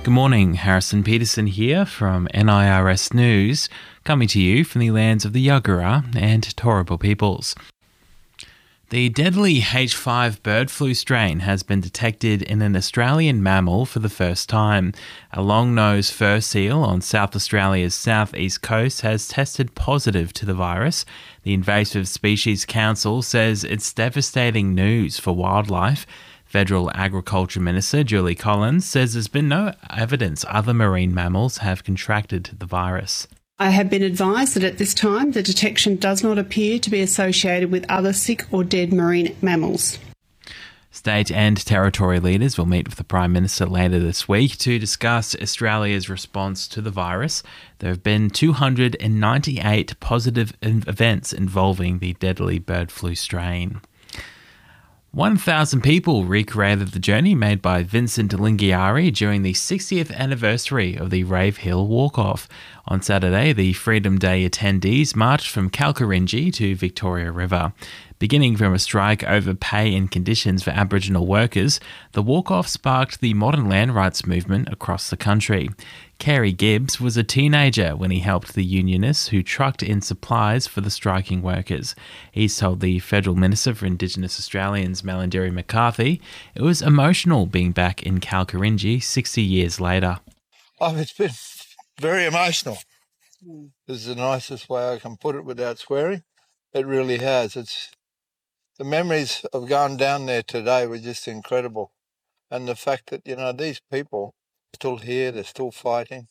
Good morning, Harrison Peterson here from NIRS News, coming to you from the lands of the Yagara and Turrbal peoples. The deadly H5 bird flu strain has been detected in an Australian mammal for the first time. A long-nosed fur seal on South Australia's southeast coast has tested positive to the virus. The Invasive Species Council says it's devastating news for wildlife. Federal Agriculture Minister Julie Collins says there's been no evidence other marine mammals have contracted the virus. I have been advised that at this time the detection does not appear to be associated with other sick or dead marine mammals. State and territory leaders will meet with the Prime Minister later this week to discuss Australia's response to the virus. There have been 298 positive events involving the deadly bird flu strain. 1,000 people recreated the journey made by Vincent Lingiari during the 60th anniversary of the Rave Hill Walk-Off. On Saturday, the Freedom Day attendees marched from Kalkarindji to Victoria River. Beginning from a strike over pay and conditions for Aboriginal workers, the walk-off sparked the modern land rights movement across the country. Kerry Gibbs was a teenager when he helped the unionists who trucked in supplies for the striking workers. He's told the Federal Minister for Indigenous Australians, Malarndirri McCarthy, it was emotional being back in Kalkarindji 60 years later. Oh, it's been very emotional. This is the nicest way I can put it without swearing. It really has. The memories of going down there today were just incredible. And the fact that, these people are still here, they're still fighting.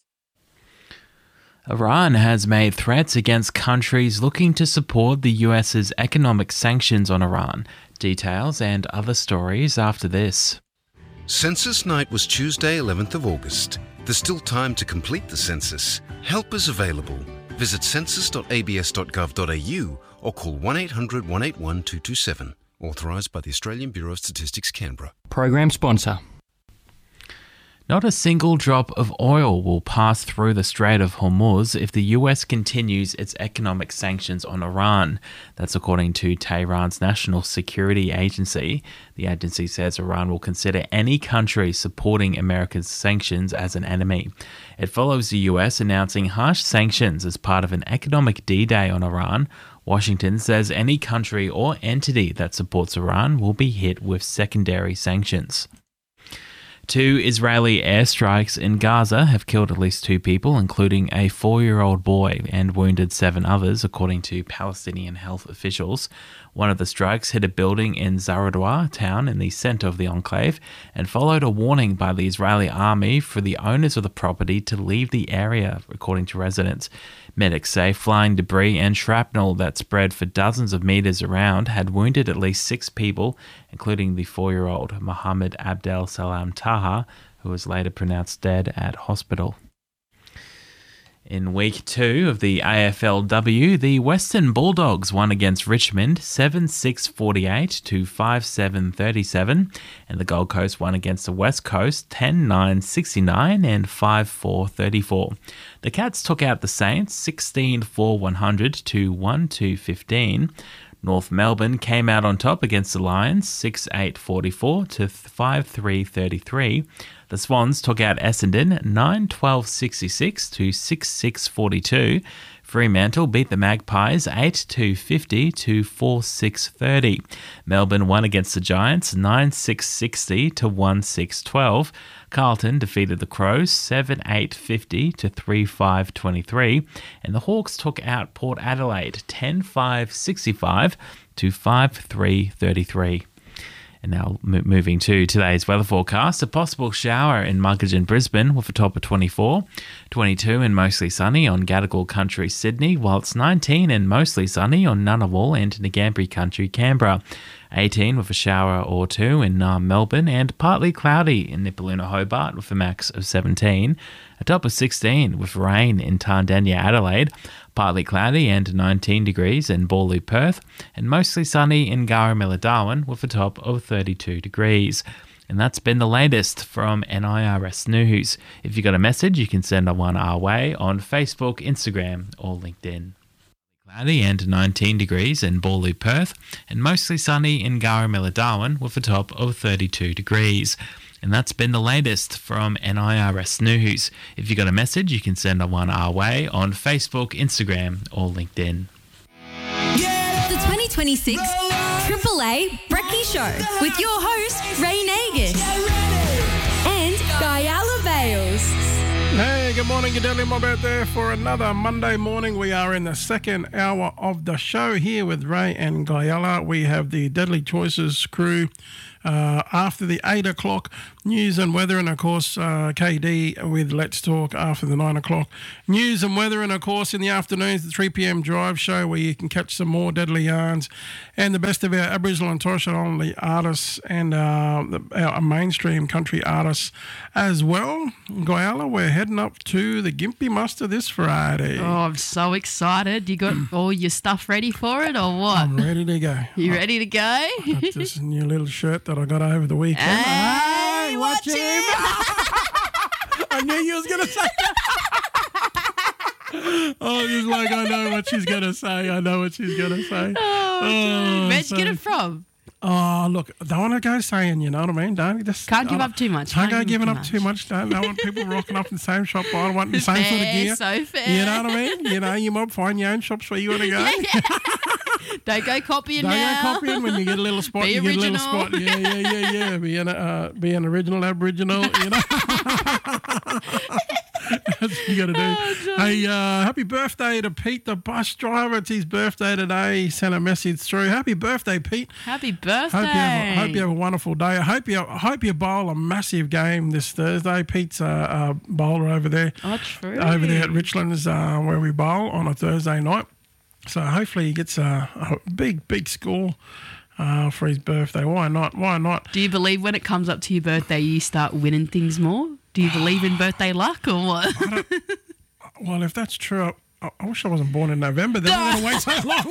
Iran has made threats against countries looking to support the US's economic sanctions on Iran. Details and other stories after this. Census night was Tuesday, 11th of August. There's still time to complete the census. Help is available. Visit census.abs.gov.au or call 1800 181 227. Authorised by the Australian Bureau of Statistics, Canberra. Program sponsor. Not a single drop of oil will pass through the Strait of Hormuz if the US continues its economic sanctions on Iran. That's according to Tehran's National Security Agency. The agency says Iran will consider any country supporting America's sanctions as an enemy. It follows the US announcing harsh sanctions as part of an economic D-Day on Iran. Washington says any country or entity that supports Iran will be hit with secondary sanctions. 2 Israeli airstrikes in Gaza have killed at least 2 people, including a 4-year-old boy, and wounded 7 others, according to Palestinian health officials. One of the strikes hit a building in Zaradwa town in the centre of the enclave and followed a warning by the Israeli army for the owners of the property to leave the area, according to residents. Medics say flying debris and shrapnel that spread for dozens of metres around had wounded at least 6 people, including the 4-year-old Mohammed Abdel Salam Taha, who was later pronounced dead at hospital. In Week 2 of the AFLW, the Western Bulldogs won against Richmond 7-6-48 to 5-7-37, and the Gold Coast won against the West Coast 10-9-69 and 5-4-34. The Cats took out the Saints 16-4-100 to 1-2-15. North Melbourne came out on top against the Lions 6-8-44 to 5-3-33. The Swans took out Essendon 9-12-66 to 6-6-42. Fremantle beat the Magpies 8-2-50 to 4-6-30. Melbourne won against the Giants 9-6-60 to 1-6-12. Carlton defeated the Crows 7-8-50 to 3-5-23. And the Hawks took out Port Adelaide 10-5-65 to 5-3-33. And now moving to today's weather forecast. A possible shower in Muggeridge and Brisbane with a top of 24. 22 and mostly sunny on Gadigal Country, Sydney, while it's 19 and mostly sunny on Ngunnawal and Ngambri Country, Canberra. 18 with a shower or 2 in Melbourne, and partly cloudy in Nipaluna, Hobart with a max of 17. A top of 16 with rain in Tandanya, Adelaide. Partly cloudy and 19 degrees in Borloo, Perth, and mostly sunny in Garamilla, Darwin with a top of 32 degrees. And that's been the latest from NIRS News. If you got a message, you can send one our way on Facebook, Instagram, or LinkedIn. Cloudy and 19 degrees in Borloo, Perth, and mostly sunny in Garamilla, Darwin with a top of 32 degrees. And that's been the latest from NIRS News. If you got a message, you can send one our way on Facebook, Instagram, or LinkedIn. The 2026 Triple A Brekkie Show with your host, Ray Nagus and Guyala Bales. Hey, good morning, Gadeli Mob out there for another Monday morning. We are in the second hour of the show here with Ray and Guyala. We have the Deadly Choices crew after the 8 o'clock news and weather, and of course KD with Let's Talk after the 9 o'clock news and weather, and of course in the afternoons the 3 p.m. drive show where you can catch some more Deadly Yarns and the best of our Aboriginal and Torres Strait Islander artists and our mainstream country artists as well. Guyala, we're heading up to the Gympie Muster this Friday. Oh, I'm so excited. You got all your stuff ready for it or what? I'm ready to go. You ready to go? I've got this new little shirt that I got over the weekend. Hey, watch him! I knew you was going to say that. Oh, just like I know what she's going to say. I know what she's going to say. Where'd you get it from? Oh, look, don't want to go saying, you know what I mean? Don't just... Can't give up too much. Can't go giving up too much. Don't want people rocking up in the same shop. I don't want the same sort of gear. So fair. You know what I mean? You know, you might find your own shops where you want to go. Don't go copying Don't now. go copying when you get a little spot. Be you original. get a little spot. Yeah. Be an original Aboriginal, you know. That's what you got to do. Oh, hey, happy birthday to Pete, the bus driver. It's his birthday today. He sent a message through. Happy birthday, Pete. Happy birthday. Hope you have a wonderful day. I hope you bowl a massive game this Thursday. Pete's a bowler over there. Oh, true. Over there at Richlands where we bowl on a Thursday night. So hopefully he gets a big score for his birthday. Why not? Do you believe when it comes up to your birthday you start winning things more? Do you believe in birthday luck or what? Well, if that's true, I wish I wasn't born in November. Then I'm going to wait so long.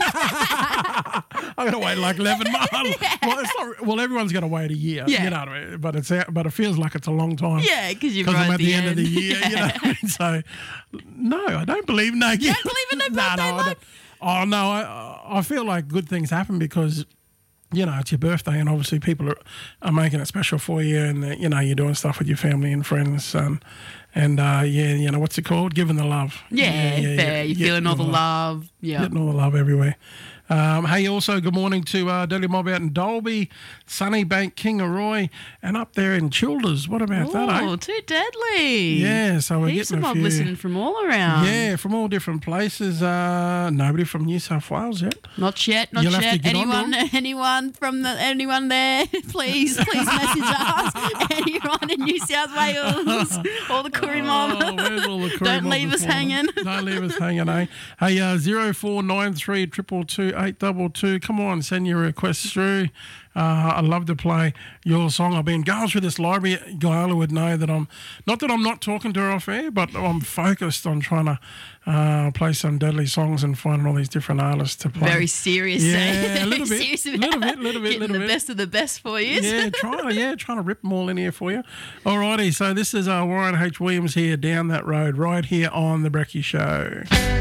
I'm going to wait like 11 months. Well, everyone's going to wait a year. Yeah. You know what I mean? But it feels like it's a long time. Yeah, because you're right I'm at at the end of the end. year. Yeah. You know what I mean? So, no, I don't believe no. You don't believe in no birthday I luck? don't. Oh, no, I feel like good things happen because, you know, it's your birthday and obviously people are making it special for you and, you know, you're doing stuff with your family and friends and you know, what's it called? Giving the love. Yeah, fair. You're feeling all the love. Yeah. Getting all the love everywhere. Hey, also, good morning to Daily Mob out in Dolby, Sunnybank, Kingaroy, and up there in Childers. What about that, eh? Oh, too deadly. Yeah, so we're Heaps of getting a mob few. listening from all around. Yeah, from all different places. Nobody from New South Wales yet. Not yet. You'll have to Yet. get on Anyone there? Please message us. Anyone in New South Wales? All the Koori mob. Oh, where's all the Koori Don't mob leave this us morning? hanging. Don't leave us hanging, eh? Hey, 0493 222 822. Come on, send your requests through. I'd love to play your song. I've been going through this library. Guyala would know that I'm not talking to her off air, but I'm focused on trying to play some deadly songs and finding all these different artists to play. Very serious. Yeah, a little bit. Serious Little about bit. getting the best of the best for you. Yeah, trying to rip them all in here for you. Alrighty, so this is Warren H. Williams here down that road, right here on The Brekkie Show.